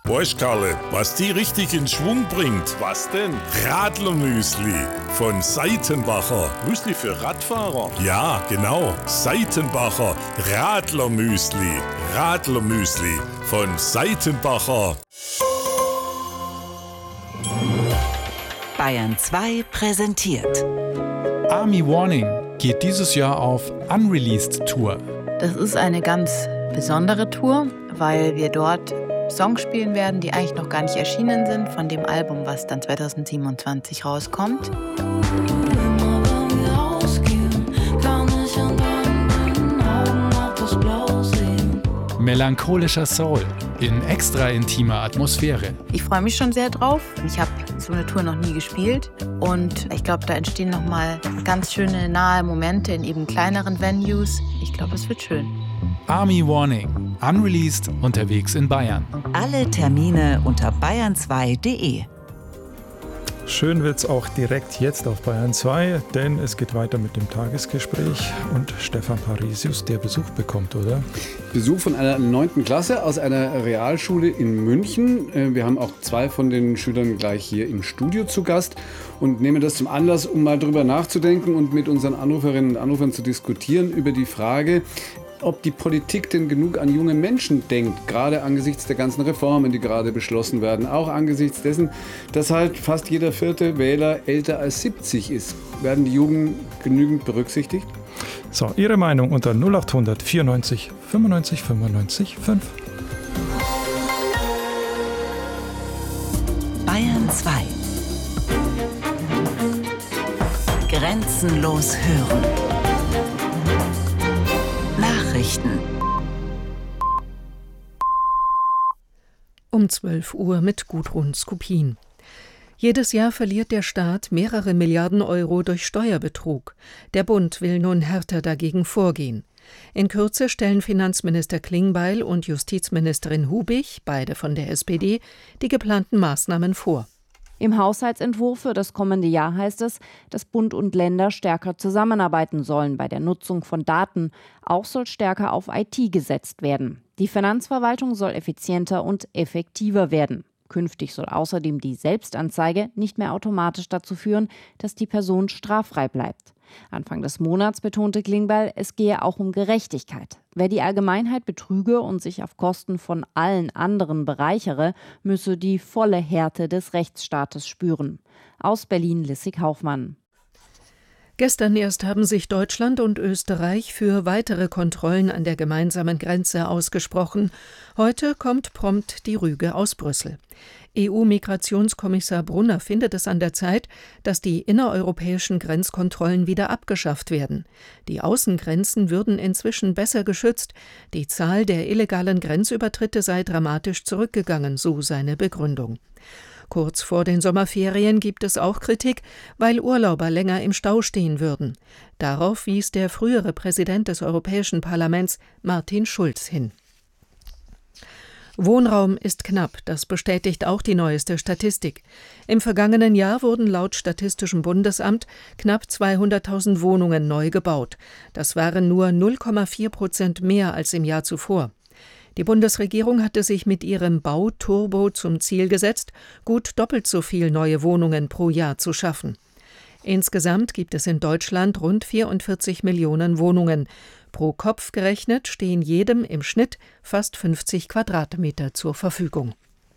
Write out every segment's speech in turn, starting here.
Weißt Karle, was die richtig in Schwung bringt? Was denn? Radlermüsli von Seitenbacher. Müsli für Radfahrer? Ja, genau. Seitenbacher Radlermüsli. Radlermüsli von Seitenbacher. Bayern 2 präsentiert. Army Warning geht dieses Jahr auf Unreleased Tour. Das ist eine ganz besondere Tour, weil wir dort Songs spielen werden, die eigentlich noch gar nicht erschienen sind, von dem Album, was dann 2027 rauskommt. Melancholischer Soul in extra intimer Atmosphäre. Ich freue mich schon sehr drauf. Ich habe so eine Tour noch nie gespielt und ich glaube, da entstehen nochmal ganz schöne nahe Momente in eben kleineren Venues. Ich glaube, es wird schön. Army Warning, unreleased, unterwegs in Bayern. Alle Termine unter bayern2.de. Schön wird's auch direkt jetzt auf Bayern 2, denn es geht weiter mit dem Tagesgespräch und Stefan Parisius, der Besuch bekommt, oder? Besuch von einer 9. Klasse aus einer Realschule in München. Wir haben auch 2 von den Schülern gleich hier im Studio zu Gast und nehmen das zum Anlass, um mal drüber nachzudenken und mit unseren Anruferinnen und Anrufern zu diskutieren über die Frage, ob die Politik denn genug an junge Menschen denkt, gerade angesichts der ganzen Reformen, die gerade beschlossen werden, auch angesichts dessen, dass halt fast jeder 4. Wähler älter als 70 ist. Werden die Jugend genügend berücksichtigt? So, Ihre Meinung unter 0800 94 95 95 5. Bayern 2. Grenzenlos hören. Nachrichten. Um 12 Uhr mit Gudrun Skupin. Jedes Jahr verliert der Staat mehrere Milliarden Euro durch Steuerbetrug. Der Bund will nun härter dagegen vorgehen. In Kürze stellen Finanzminister Klingbeil und Justizministerin Hubig, beide von der SPD, die geplanten Maßnahmen vor. Im Haushaltsentwurf für das kommende Jahr heißt es, dass Bund und Länder stärker zusammenarbeiten sollen bei der Nutzung von Daten. Auch soll stärker auf IT gesetzt werden. Die Finanzverwaltung soll effizienter und effektiver werden. Künftig soll außerdem die Selbstanzeige nicht mehr automatisch dazu führen, dass die Person straffrei bleibt. Anfang des Monats betonte Klingbeil, es gehe auch um Gerechtigkeit. Wer die Allgemeinheit betrüge und sich auf Kosten von allen anderen bereichere, müsse die volle Härte des Rechtsstaates spüren. Aus Berlin Lissig Hauchmann. Gestern erst haben sich Deutschland und Österreich für weitere Kontrollen an der gemeinsamen Grenze ausgesprochen. Heute kommt prompt die Rüge aus Brüssel. EU-Migrationskommissar Brunner findet es an der Zeit, dass die innereuropäischen Grenzkontrollen wieder abgeschafft werden. Die Außengrenzen würden inzwischen besser geschützt. Die Zahl der illegalen Grenzübertritte sei dramatisch zurückgegangen, so seine Begründung. Kurz vor den Sommerferien gibt es auch Kritik, weil Urlauber länger im Stau stehen würden. Darauf wies der frühere Präsident des Europäischen Parlaments, Martin Schulz, hin. Wohnraum ist knapp, das bestätigt auch die neueste Statistik. Im vergangenen Jahr wurden laut Statistischem Bundesamt knapp 200.000 Wohnungen neu gebaut. Das waren nur 0,4% mehr als im Jahr zuvor. Die Bundesregierung hatte sich mit ihrem Bauturbo zum Ziel gesetzt, gut doppelt so viel neue Wohnungen pro Jahr zu schaffen. Insgesamt gibt es in Deutschland rund 44 Millionen Wohnungen. Pro Kopf gerechnet stehen jedem im Schnitt fast 50 Quadratmeter zur Verfügung.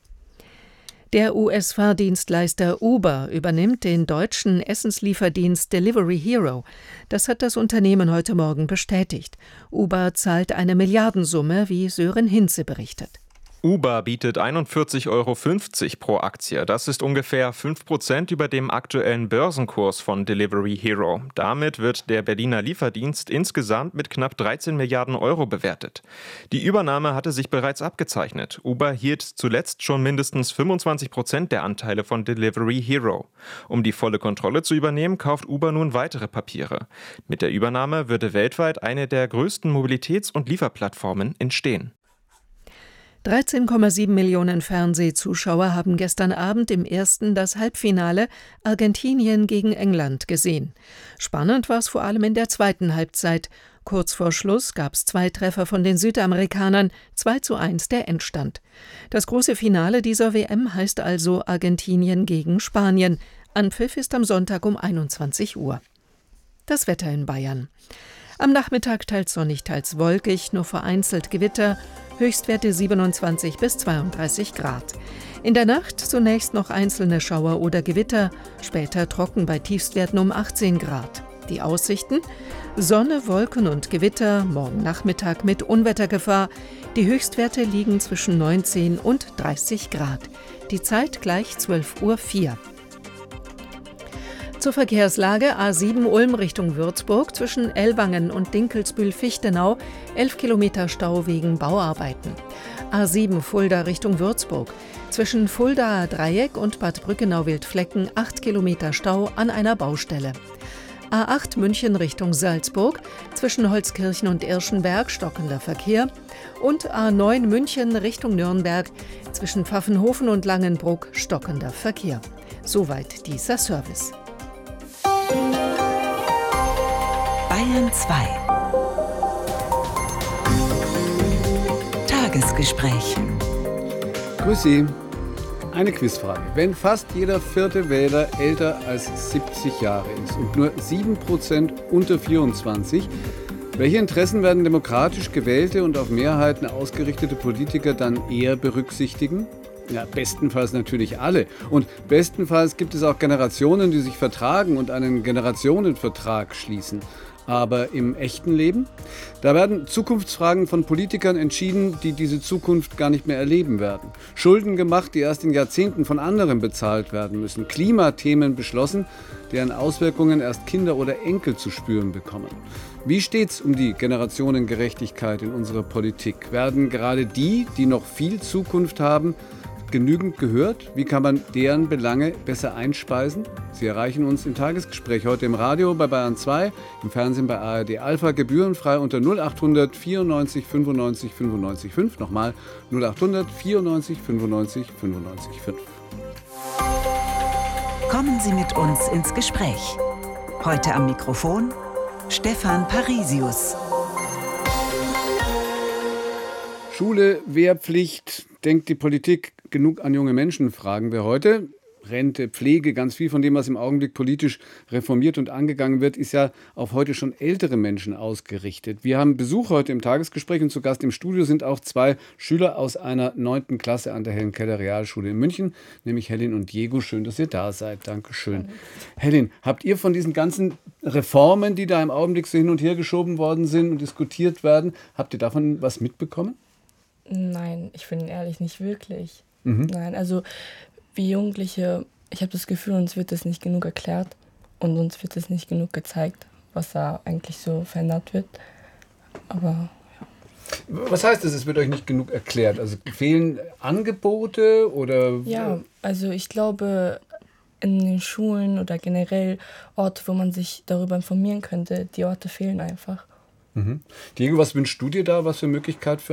Der US-Fahrdienstleister Uber übernimmt den deutschen Essenslieferdienst Delivery Hero. Das hat das Unternehmen heute Morgen bestätigt. Uber zahlt eine Milliardensumme, wie Sören Hinze berichtet. Uber bietet 41,50 € pro Aktie. Das ist ungefähr 5% über dem aktuellen Börsenkurs von Delivery Hero. Damit wird der Berliner Lieferdienst insgesamt mit knapp 13 Milliarden Euro bewertet. Die Übernahme hatte sich bereits abgezeichnet. Uber hielt zuletzt schon mindestens 25% der Anteile von Delivery Hero. Um die volle Kontrolle zu übernehmen, kauft Uber nun weitere Papiere. Mit der Übernahme würde weltweit eine der größten Mobilitäts- und Lieferplattformen entstehen. 13,7 Millionen Fernsehzuschauer haben gestern Abend im ersten das Halbfinale Argentinien gegen England gesehen. Spannend war es vor allem in der zweiten Halbzeit. Kurz vor Schluss gab es 2 Treffer von den Südamerikanern, 2:1 der Endstand. Das große Finale dieser WM heißt also Argentinien gegen Spanien. Anpfiff ist am Sonntag um 21 Uhr. Das Wetter in Bayern. Am Nachmittag teils sonnig, teils wolkig, nur vereinzelt Gewitter, Höchstwerte 27 bis 32 Grad. In der Nacht zunächst noch einzelne Schauer oder Gewitter, später trocken bei Tiefstwerten um 18 Grad. Die Aussichten: Sonne, Wolken und Gewitter, morgen Nachmittag mit Unwettergefahr. Die Höchstwerte liegen zwischen 19 und 30 Grad. Die Zeit gleich 12:04 Uhr. Zur Verkehrslage: A7 Ulm Richtung Würzburg zwischen Ellwangen und Dinkelsbühl-Fichtenau 11 Kilometer Stau wegen Bauarbeiten. A7 Fulda Richtung Würzburg zwischen Fuldaer Dreieck und Bad Brückenau-Wildflecken 8 Kilometer Stau an einer Baustelle. A8 München Richtung Salzburg zwischen Holzkirchen und Irschenberg stockender Verkehr und A9 München Richtung Nürnberg zwischen Pfaffenhofen und Langenbruck stockender Verkehr. Soweit dieser Service. Bayern 2. Tagesgespräch. Grüß Sie. Eine Quizfrage. Wenn fast jeder 4. Wähler älter als 70 Jahre ist und nur 7% unter 24, welche Interessen werden demokratisch gewählte und auf Mehrheiten ausgerichtete Politiker dann eher berücksichtigen? Ja, bestenfalls natürlich alle. Und bestenfalls gibt es auch Generationen, die sich vertragen und einen Generationenvertrag schließen. Aber im echten Leben? Da werden Zukunftsfragen von Politikern entschieden, die diese Zukunft gar nicht mehr erleben werden. Schulden gemacht, die erst in Jahrzehnten von anderen bezahlt werden müssen. Klimathemen beschlossen, deren Auswirkungen erst Kinder oder Enkel zu spüren bekommen. Wie steht's um die Generationengerechtigkeit in unserer Politik? Werden gerade die, die noch viel Zukunft haben, genügend gehört? Wie kann man deren Belange besser einspeisen? Sie erreichen uns im Tagesgespräch heute im Radio bei Bayern 2, im Fernsehen bei ARD Alpha, gebührenfrei unter 0800 94 95 95 5. Nochmal 0800 94 95 95 5. Kommen Sie mit uns ins Gespräch. Heute am Mikrofon Stefan Parisius. Schule, Wehrpflicht, denkt die Politik genug an junge Menschen, fragen wir heute. Rente, Pflege, ganz viel von dem, was im Augenblick politisch reformiert und angegangen wird, ist ja auf heute schon ältere Menschen ausgerichtet. Wir haben Besuch heute im Tagesgespräch und zu Gast im Studio sind auch 2 Schüler aus einer 9. Klasse an der Helen-Keller-Realschule in München, nämlich Helen und Diego. Schön, dass ihr da seid. Dankeschön. Helen, habt ihr von diesen ganzen Reformen, die da im Augenblick so hin und her geschoben worden sind und diskutiert werden, habt ihr davon was mitbekommen? Nein, ich bin ehrlich, nicht wirklich. Nein, also wie Jugendliche, ich habe das Gefühl, uns wird das nicht genug erklärt und uns wird das nicht genug gezeigt, was da eigentlich so verändert wird. Aber ja. Was heißt das, es wird euch nicht genug erklärt? Also fehlen Angebote oder? Ja, also ich glaube, in den Schulen oder generell Orte, wo man sich darüber informieren könnte, die Orte fehlen einfach. Diego, was wünschst du dir da? Was für Möglichkeit für